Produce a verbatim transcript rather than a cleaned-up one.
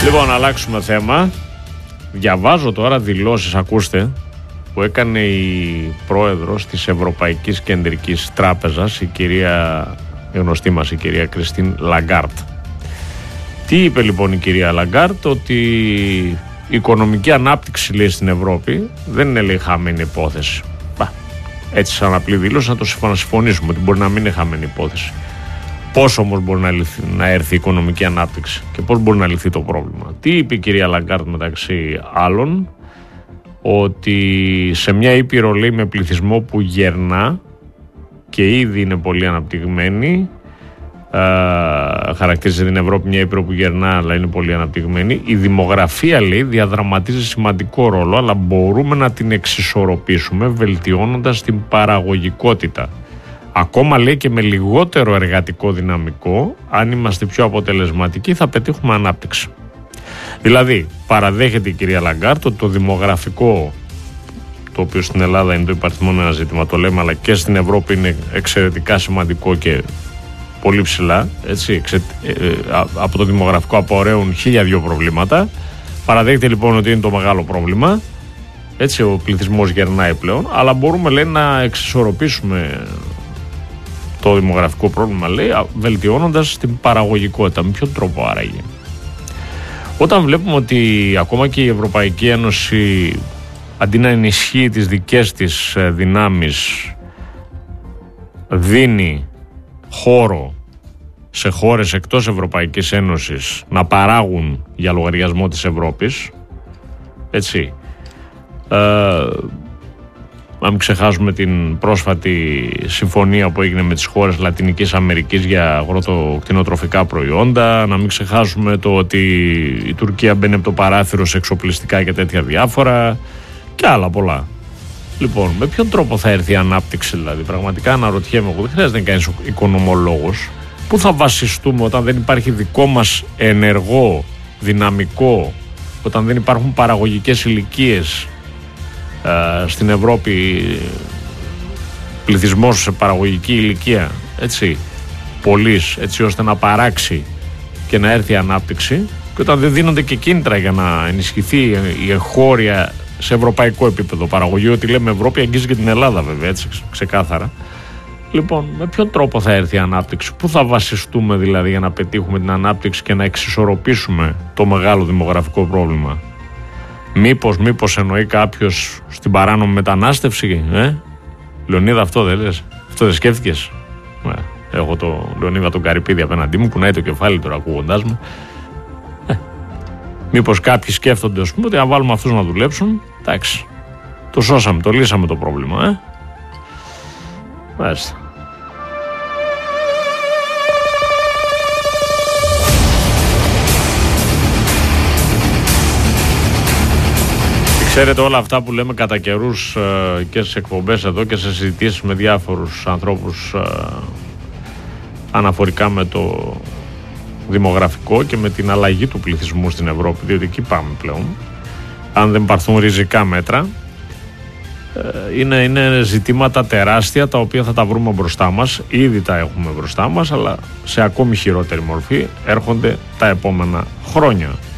Λοιπόν, αλλάξουμε θέμα. Διαβάζω τώρα δηλώσεις, ακούστε, που έκανε η πρόεδρος της Ευρωπαϊκής Κεντρικής Τράπεζας, η κυρία, η γνωστή μας η κυρία Κριστίν Λαγκάρτ. Τι είπε λοιπόν η κυρία Λαγκάρτ? Ότι η οικονομική ανάπτυξη, λέει, στην Ευρώπη δεν είναι, λέει, χαμένη υπόθεση. Μπα, έτσι σαν απλή δήλωση να το συμφωνήσουμε ότι μπορεί να μην είναι χαμένη υπόθεση. Πώς όμως μπορεί να, λυθεί, να έρθει η οικονομική ανάπτυξη και πώς μπορεί να λυθεί το πρόβλημα? Τι είπε η κυρία Λαγκάρτ μεταξύ άλλων? Ότι σε μια ήπειρο, λέει, με πληθυσμό που γερνά και ήδη είναι πολύ αναπτυγμένη, α, χαρακτηρίζει την Ευρώπη μια ήπειρο που γερνά αλλά είναι πολύ αναπτυγμένη, η δημογραφία, λέει, διαδραματίζει σημαντικό ρόλο, αλλά μπορούμε να την εξισορροπήσουμε βελτιώνοντας την παραγωγικότητα. Ακόμα, λέει, και με λιγότερο εργατικό δυναμικό, αν είμαστε πιο αποτελεσματικοί θα πετύχουμε ανάπτυξη. Δηλαδή, παραδέχεται η κυρία Λαγκάρτ ότι το δημογραφικό, το οποίο στην Ελλάδα είναι το υπαριθμόν ένα ζήτημα, το λέμε, αλλά και στην Ευρώπη είναι εξαιρετικά σημαντικό και πολύ ψηλά, έτσι, εξε, ε, ε, από το δημογραφικό απορρέουν χίλια δυο προβλήματα. Παραδέχεται λοιπόν ότι είναι το μεγάλο πρόβλημα, έτσι, ο πληθυσμός γερνάει πλέον, αλλά μπορούμε, λέει, να εξισορροπήσουμε το δημογραφικό πρόβλημα, λέει, βελτιώνοντας την παραγωγικότητα. Με ποιον τρόπο άραγε? Όταν βλέπουμε ότι ακόμα και η Ευρωπαϊκή Ένωση, αντί να ενισχύει τις δικές της δυνάμεις, δίνει χώρο σε χώρες εκτός Ευρωπαϊκής Ένωσης να παράγουν για λογαριασμό της Ευρώπης, έτσι, ε, να μην ξεχάσουμε την πρόσφατη συμφωνία που έγινε με τις χώρες Λατινικής Αμερικής για αγροτοκτηνοτροφικά προϊόντα, να μην ξεχάσουμε το ότι η Τουρκία μπαίνει από το παράθυρο σε εξοπλιστικά και τέτοια διάφορα και άλλα πολλά. Λοιπόν, με ποιον τρόπο θα έρθει η ανάπτυξη, δηλαδή? Πραγματικά αναρωτιέμαι εγώ, δεν χρειάζεται να κάνεις οικονομολόγος. Πού θα βασιστούμε όταν δεν υπάρχει δικό μας ενεργό δυναμικό, όταν δεν υπάρχουν παραγωγικές ηλικίες στην Ευρώπη, πληθυσμός σε παραγωγική ηλικία, έτσι, πολλής, έτσι ώστε να παράξει και να έρθει η ανάπτυξη, και όταν δεν δίνονται και κίνητρα για να ενισχυθεί η εγχώρια σε ευρωπαϊκό επίπεδο παραγωγή? Ότι λέμε Ευρώπη αγγίζει και την Ελλάδα, βέβαια, έτσι, ξεκάθαρα. Λοιπόν, με ποιον τρόπο θα έρθει η ανάπτυξη? Πού θα βασιστούμε δηλαδή για να πετύχουμε την ανάπτυξη και να εξισορροπήσουμε το μεγάλο δημογραφικό πρόβλημα? Μήπως, μήπως εννοεί κάποιος στην παράνομη μετανάστευση, ε? Λεωνίδα, αυτό δεν λες? Αυτό δεν σκέφτηκες? Ε, έχω το Λεωνίδα τον Καρυπίδη απέναντί μου, κουνάει το κεφάλι τώρα ακούγοντάς με. Ε, μήπως κάποιοι σκέφτονται, ας πούμε, ότι να βάλουμε αυτούς να δουλέψουν, εντάξει, το σώσαμε, το λύσαμε το πρόβλημα, ε? Μάλιστα. Ξέρετε, όλα αυτά που λέμε κατά καιρούς ε, και στις εκπομπές εδώ και σε συζητήσεις με διάφορους ανθρώπους ε, αναφορικά με το δημογραφικό και με την αλλαγή του πληθυσμού στην Ευρώπη, διότι εκεί πάμε πλέον, αν δεν πάρθουν ριζικά μέτρα, ε, είναι, είναι ζητήματα τεράστια τα οποία θα τα βρούμε μπροστά μας. Ήδη τα έχουμε μπροστά μας, αλλά σε ακόμη χειρότερη μορφή έρχονται τα επόμενα χρόνια.